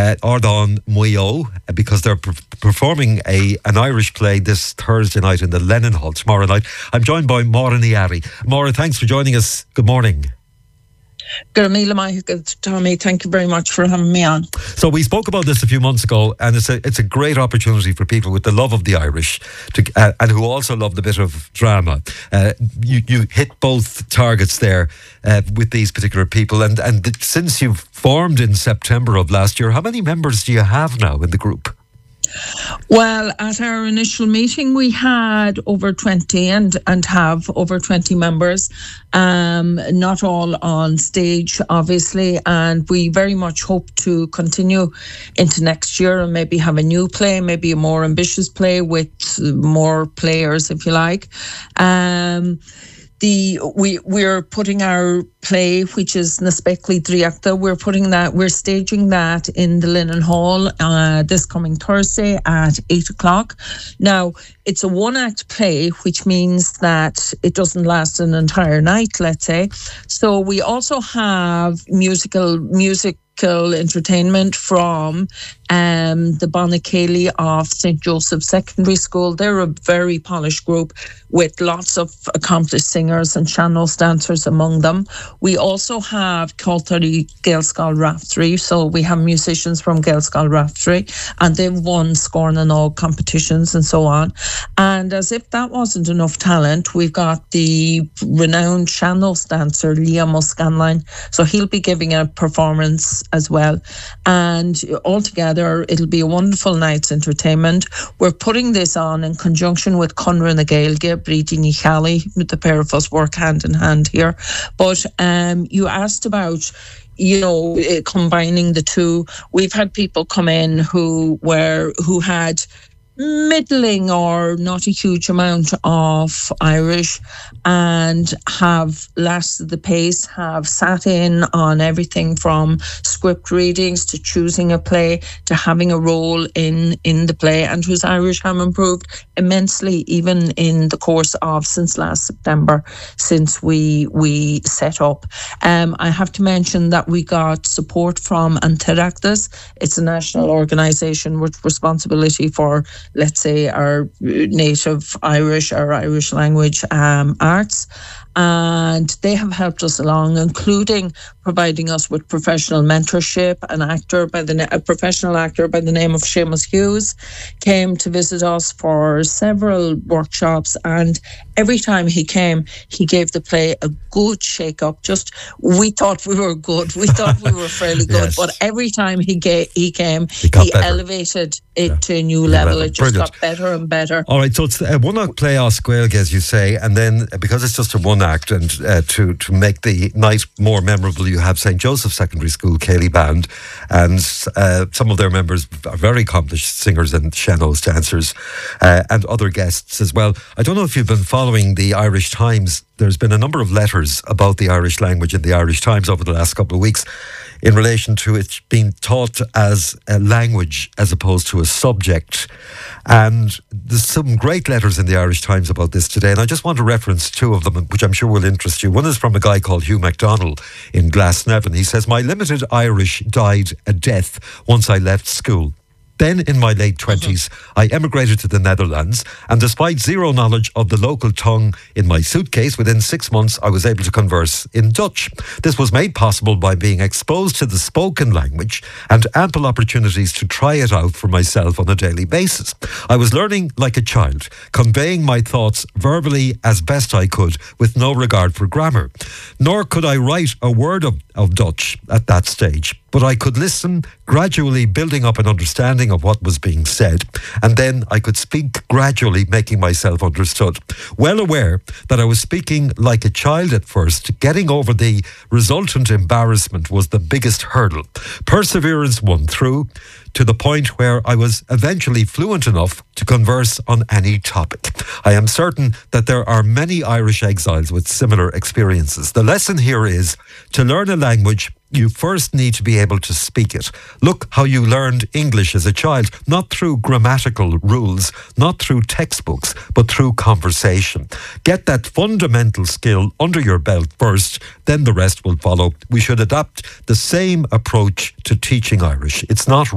Ardán Mayo, because they're performing an Irish play this Thursday night in the Lennon Hall tomorrow night. I'm joined by Máire Ní Airry. Máire, thanks for joining us. Good morning. Tommy, thank you very much for having me on. So we spoke about this a few months ago, and it's a great opportunity for people with the love of the Irish and who also love the bit of drama. You hit both targets there with these particular people, and since you've formed in September of last year, how many members do you have now in the group? Well, at our initial meeting, we had over 20 and have over 20 members, not all on stage, obviously, and we very much hope to continue into next year and maybe have a new play, maybe a more ambitious play with more players, if you like. We're putting our play, which is Na Speaclaí Dríochta, we're staging that in the Lennon Hall this coming Thursday at 8:00. Now, it's a one-act play, which means that it doesn't last an entire night, let's say. So we also have musical entertainment from the Bonacéli of St. Joseph's Secondary School. They're a very polished group with lots of accomplished singers and sean-nós dancers among them. We also have Cultúrí Gaelscoil Raftery, so we have musicians from Gaelscoil Raftery, and they've won Scorn and All competitions and so on. And as if that wasn't enough talent, we've got the renowned sean-nós dancer Liam O'Scanlan, so he'll be giving a performance as well. And altogether, it'll be a wonderful night's entertainment. We're putting this on in conjunction with Conradh na Gaeilge, Bríd Ní Cheallaigh. The pair of us work hand in hand here. But you asked about, combining the two. We've had people come in who had middling or not a huge amount of Irish and have lasted the pace, have sat in on everything from script readings to choosing a play to having a role in the play, and whose Irish have improved immensely even in the course of since last September, since we set up. I have to mention that we got support from Antirachtas. It's a national organisation with responsibility for, let's say, our native Irish, our Irish language arts. And they have helped us along, including providing us with professional mentorship. A professional actor by the name of Seamus Hughes came to visit us for several workshops, and every time he came, he gave the play a good shake-up. We thought we were good. We thought we were fairly good, yes. But every time he came, he elevated it to a new level. It just got better and better. All right, so it's a one-act play as Gaeilge, as you say, and then because it's just a one-act, and to make the night more memorable, you have St. Joseph's Secondary School Céilí Band, and some of their members are very accomplished singers and sean-nós dancers, and other guests as well. I don't know if you've been following the Irish Times. There's been a number of letters about the Irish language in the Irish Times over the last couple of weeks in relation to it being taught as a language as opposed to a subject. And there's some great letters in the Irish Times about this today, and I just want to reference two of them, which I'm sure will interest you. One is from a guy called Hugh MacDonald in Glasnevin. He says, "My limited Irish died a death once I left school. Then, in my late 20s, I emigrated to the Netherlands, and despite zero knowledge of the local tongue in my suitcase, within 6 months I was able to converse in Dutch. This was made possible by being exposed to the spoken language and ample opportunities to try it out for myself on a daily basis. I was learning like a child, conveying my thoughts verbally as best I could, with no regard for grammar. Nor could I write a word of Dutch at that stage. But I could listen, gradually building up an understanding of what was being said, and then I could speak gradually, making myself understood. Well aware that I was speaking like a child at first, getting over the resultant embarrassment was the biggest hurdle. Perseverance won through, to the point where I was eventually fluent enough to converse on any topic. I am certain that there are many Irish exiles with similar experiences. The lesson here is, to learn a language, you first need to be able to speak it. Look how you learned English as a child, not through grammatical rules, not through textbooks, but through conversation. Get that fundamental skill under your belt first, then the rest will follow. We should adopt the same approach to teaching Irish. It's not